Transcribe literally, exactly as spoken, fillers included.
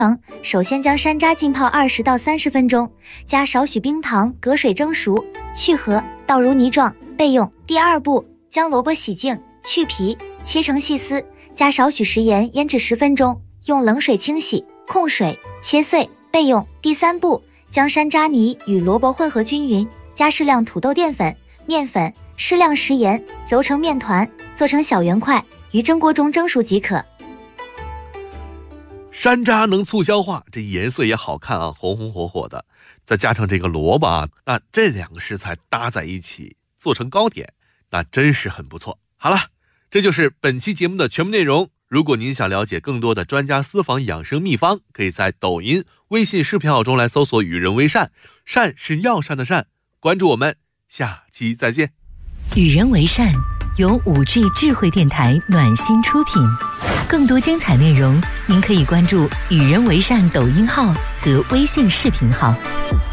首先将山楂浸泡二十到三十分钟，加少许冰糖，隔水蒸熟，去核，倒如泥状，备用。第二步，将萝卜洗净，去皮，切成细丝，加少许食盐腌制十分钟，用冷水清洗，控水，切碎，备用。第三步，将山楂泥与萝卜混合均匀，加适量土豆淀粉、面粉，适量食盐，揉成面团，做成小圆块，于蒸锅中蒸熟即可。 山楂能促消化，这颜色也好看啊，红红火火的，再加上这个萝卜啊，那这两个食材搭在一起做成糕点，那真是很不错。好了，这就是本期节目的全部内容。如果您想了解更多的专家私房养生秘方，可以在抖音、微信视频号中来搜索与人为善，善是药膳的善，关注我们，下期再见。 与人为善由五 G 智慧电台暖心出品，更多精彩内容您可以关注与人为善抖音号和微信视频号。